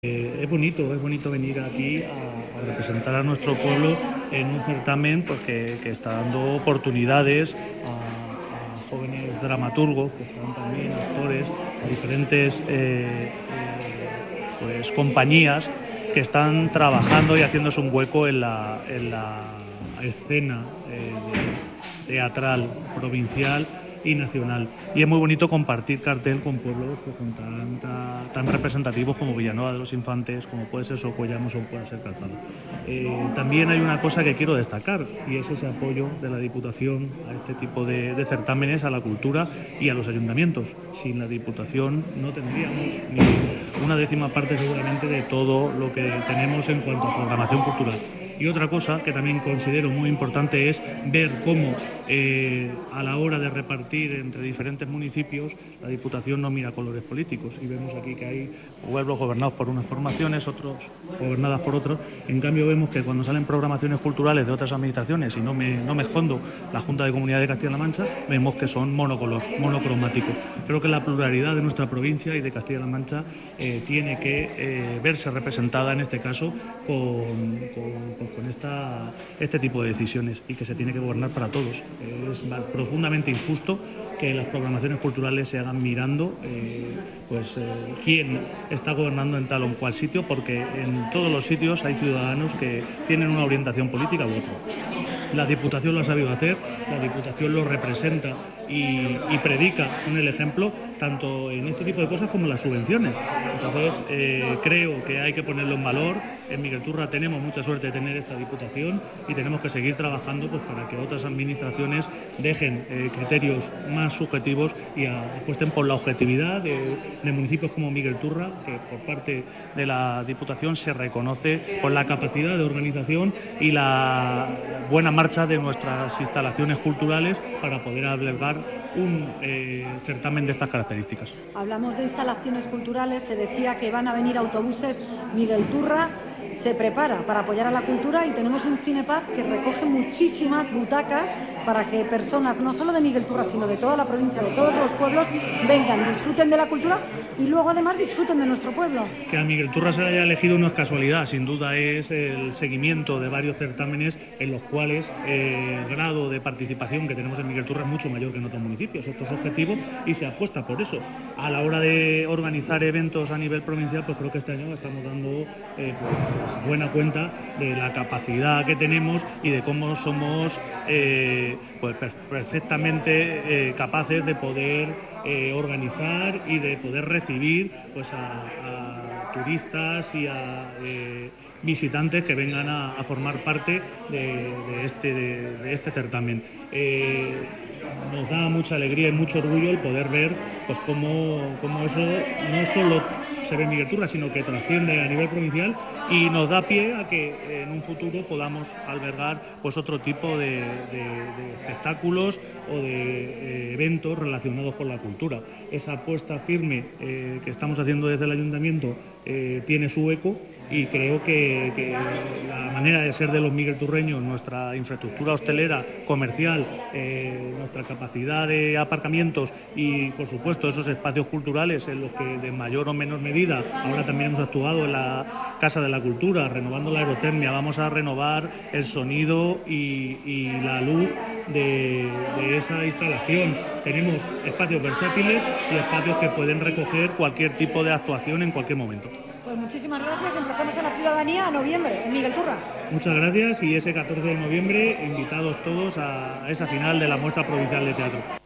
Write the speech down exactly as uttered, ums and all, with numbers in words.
Eh, es bonito, es bonito venir aquí a, a representar a nuestro pueblo en un certamen pues, que, que está dando oportunidades a, a jóvenes dramaturgos, que están también actores, a diferentes eh, eh, pues, compañías que están trabajando y haciéndose un hueco en la, en la escena eh, de, teatral provincial y nacional. Y es muy bonito compartir cartel con pueblos pues, con tanta, tan representativos como Villanueva de los Infantes, como puede ser Socuellamos o puede ser Calzada. Eh, también hay una cosa que quiero destacar y es ese apoyo de la Diputación a este tipo de, de certámenes, a la cultura y a los ayuntamientos. Sin la Diputación no tendríamos ni una décima parte seguramente de todo lo que tenemos en cuanto a programación cultural. Y otra cosa que también considero muy importante es ver cómo eh, a la hora de repartir entre diferentes municipios la Diputación no mira colores políticos y vemos aquí que hay pueblos gobernados por unas formaciones, otros gobernadas por otros. En cambio vemos que cuando salen programaciones culturales de otras administraciones, y no me, no me escondo la Junta de Comunidad de Castilla-La Mancha, vemos que son monocolor, monocromáticos. Creo que la pluralidad de nuestra provincia y de Castilla-La Mancha eh, tiene que eh, verse representada en este caso con, con, con esta, este tipo de decisiones y que se tiene que gobernar para todos. Es profundamente injusto que las programaciones culturales se hagan mirando eh, pues, eh, quién está gobernando en tal o en cual sitio, porque en todos los sitios hay ciudadanos que tienen una orientación política u otra. La Diputación lo ha sabido hacer, la Diputación lo representa y, y predica con el ejemplo tanto en este tipo de cosas como en las subvenciones. Entonces eh, creo que hay que ponerlo en valor. En Miguelturra tenemos mucha suerte de tener esta Diputación y tenemos que seguir trabajando pues, para que otras administraciones dejen eh, criterios más subjetivos y apuesten por la objetividad de, de municipios como Miguelturra, que por parte de la Diputación se reconoce por la capacidad de organización y la buena marcha de nuestras instalaciones culturales para poder albergar un eh, certamen de estas características. Hablamos de instalaciones culturales, se decía que van a venir autobuses. Miguelturra se prepara para apoyar a la cultura y tenemos un Cinepaz que recoge muchísimas butacas para que personas, no solo de Miguelturra, sino de toda la provincia, de todos los pueblos, vengan, disfruten de la cultura y luego además disfruten de nuestro pueblo. Que a Miguelturra se haya elegido no es casualidad, sin duda es el seguimiento de varios certámenes en los cuales eh, el grado de participación que tenemos en Miguelturra es mucho mayor que en otros municipios. Esto es objetivo y se apuesta por eso. A la hora de organizar eventos a nivel provincial, pues creo que este año estamos dando eh, pues, buena cuenta de la capacidad que tenemos y de cómo somos eh, pues, perfectamente eh, capaces de poder eh, organizar y de poder recibir pues, a, a turistas y a eh, visitantes que vengan a, a formar parte de, de, este, de, de este certamen. Eh, nos da mucha alegría y mucho orgullo el poder ver pues, cómo, cómo eso no solo se ve en Miguelturra, sino que trasciende a nivel provincial y nos da pie a que en un futuro podamos albergar pues, otro tipo de, de, de espectáculos o de eh, eventos relacionados con la cultura. Esa apuesta firme eh, que estamos haciendo desde el Ayuntamiento eh, tiene su eco y creo que, que la manera de ser de los miguelturreños, nuestra infraestructura hostelera, comercial, eh, nuestra capacidad de aparcamientos y, por supuesto, esos espacios culturales en los que de mayor o menor medida, ahora también hemos actuado en la Casa de la Cultura, renovando la aerotermia, vamos a renovar el sonido y, y la luz de, de esa instalación. Tenemos espacios versátiles y espacios que pueden recoger cualquier tipo de actuación en cualquier momento. Pues muchísimas gracias, emplazamos a la ciudadanía a noviembre, en Miguelturra. Muchas gracias y ese catorce de noviembre invitados todos a esa final de la muestra provincial de teatro.